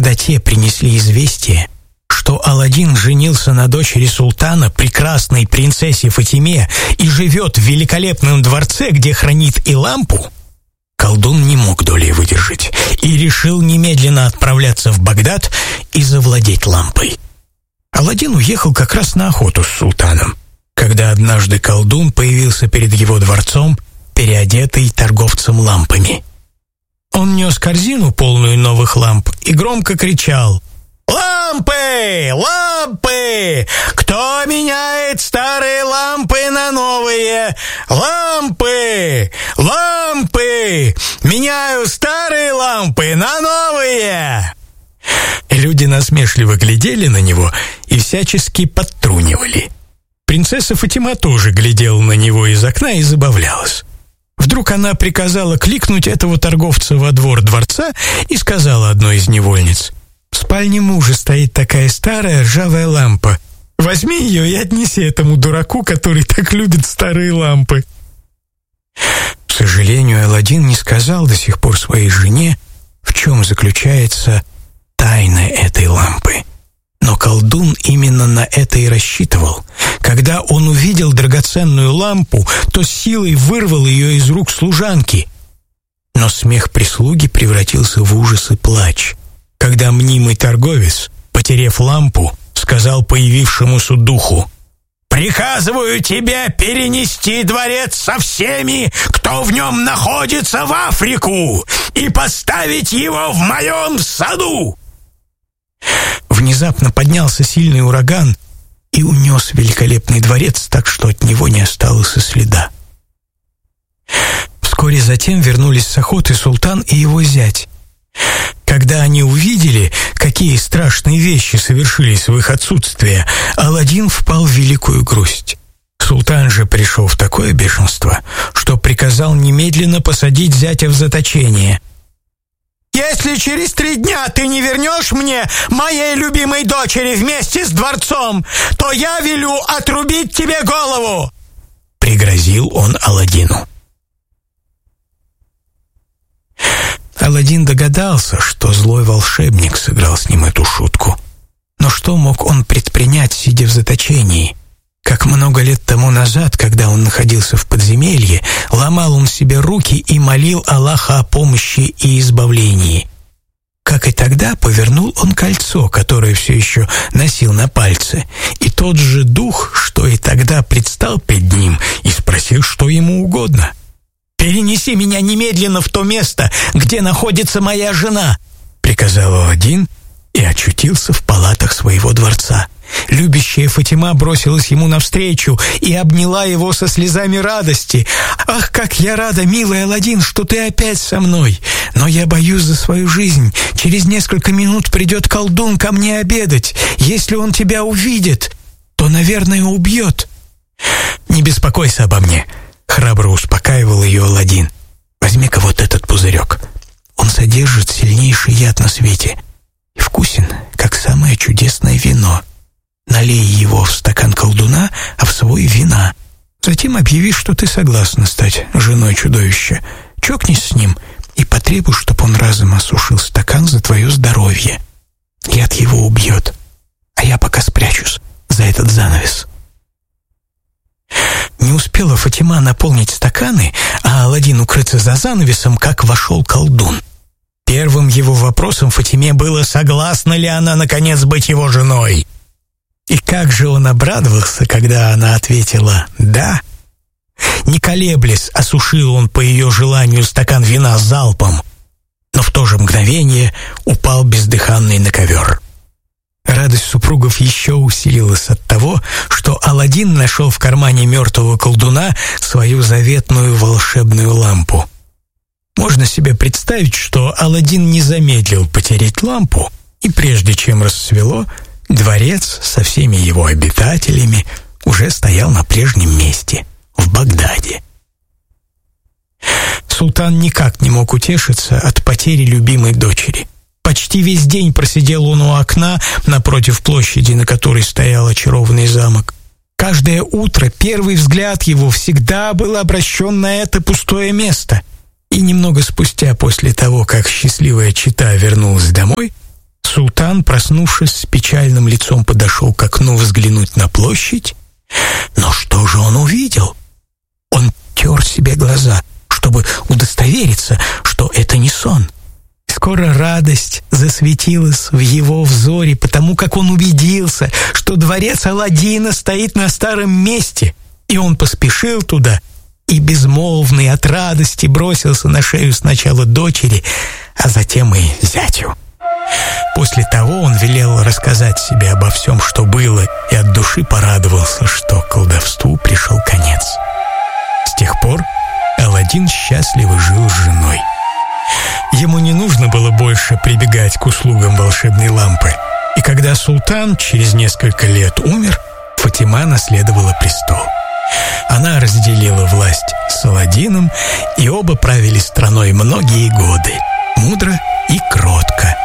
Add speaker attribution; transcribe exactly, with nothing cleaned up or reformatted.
Speaker 1: когда те принесли известие, что Аладдин женился на дочери султана, прекрасной принцессе Фатиме, и живет в великолепном дворце, где хранит и лампу, колдун не мог долей выдержать и решил немедленно отправляться в Багдад и завладеть лампой. Аладдин уехал как раз на охоту с султаном, когда однажды колдун появился перед его дворцом, переодетый торговцем лампами. Он нес корзину, полную новых ламп, и громко кричал: «Лампы! Лампы! Кто меняет старые лампы на новые? Лампы! Лампы! Меняю старые лампы на новые!» Люди насмешливо глядели на него и всячески подтрунивали. Принцесса Фатима тоже глядела на него из окна и забавлялась. Вдруг она приказала кликнуть этого торговца во двор дворца и сказала одной из невольниц: «В спальне мужа стоит такая старая ржавая лампа. Возьми ее и отнеси этому дураку, который так любит старые лампы». К сожалению, Аладдин не сказал до сих пор своей жене, в чем заключается тайна этой лампы. Но колдун именно на это и рассчитывал. Когда он увидел драгоценную лампу, то силой вырвал ее из рук служанки. Но смех прислуги превратился в ужас и плач, когда мнимый торговец, потеряв лампу, сказал появившемуся духу: «Приказываю тебе перенести дворец со всеми, кто в нем находится, в Африку, и поставить его в моем саду». Внезапно поднялся сильный ураган и унес великолепный дворец так, что от него не осталось и следа. Вскоре затем вернулись с охоты султан и его зять. Когда они увидели, какие страшные вещи совершились в их отсутствие, Аладдин впал в великую грусть. Султан же пришел в такое бешенство, что приказал немедленно посадить зятя в заточение. «Если через три дня ты не вернешь мне моей любимой дочери вместе с дворцом, то я велю отрубить тебе голову!» — пригрозил он Аладдину. Аладдин догадался, что злой волшебник сыграл с ним эту шутку. Но что мог он предпринять, сидя в заточении? Как много лет тому назад, когда он находился в подземелье, ломал он себе руки и молил Аллаха о помощи и избавлении. Как и тогда, повернул он кольцо, которое все еще носил на пальце, и тот же дух, что и тогда предстал перед ним, и спросил, что ему угодно. «Перенеси меня немедленно в то место, где находится моя жена», — приказал Аладдин и очутился в палатах своего дворца. Любящая Фатима бросилась ему навстречу и обняла его со слезами радости. «Ах, как я рада, милый Аладдин, что ты опять со мной! Но я боюсь за свою жизнь. Через несколько минут придет колдун ко мне обедать. Если он тебя увидит, то, наверное, убьет». «Не беспокойся обо мне», — храбро успокаивал ее Аладдин. «Возьми-ка вот этот пузырек. Он содержит сильнейший яд на свете и вкусен, как самое чудесное вино. Налей его в стакан колдуна, а в свой вина. Затем объяви, что ты согласна стать женой чудовища. Чокнись с ним и потребуй, чтобы он разом осушил стакан за твое здоровье. Яд его убьет, а я пока спрячусь за этот занавес». Не успела Фатима наполнить стаканы, а Аладдин укрыться за занавесом, как вошел колдун. Первым его вопросом Фатиме было, согласна ли она, наконец, быть его женой. И как же он обрадовался, когда она ответила «да». Не колеблясь, осушил он по ее желанию стакан вина залпом, но в то же мгновение упал бездыханный на ковер. Радость супругов еще усилилась от того, что Аладдин нашел в кармане мертвого колдуна свою заветную волшебную лампу. Можно себе представить, что Аладдин не замедлил потерять лампу, и прежде чем рассвело, дворец со всеми его обитателями уже стоял на прежнем месте, в Багдаде. Султан никак не мог утешиться от потери любимой дочери. Почти весь день просидел он у окна напротив площади, на которой стоял очарованный замок. Каждое утро первый взгляд его всегда был обращен на это пустое место. И немного спустя, после того, как счастливая чета вернулась домой, Султан, проснувшись с печальным лицом, подошел к окну взглянуть на площадь. Но что же он увидел? Он тер себе глаза, чтобы удостовериться, что это не сон. Скоро радость засветилась в его взоре, потому как он убедился, что дворец Аладдина стоит на старом месте, и он поспешил туда и, безмолвный от радости, бросился на шею сначала дочери, а затем и зятю. После того он велел рассказать себе обо всем, что было, и от души порадовался, что колдовству пришел конец. С тех пор Аладдин счастливо жил с женой. Ему не нужно было больше прибегать к услугам волшебной лампы, и когда султан через несколько лет умер, Фатима наследовала престол. Она разделила власть с Аладдином, и оба правили страной многие годы, мудро и кротко,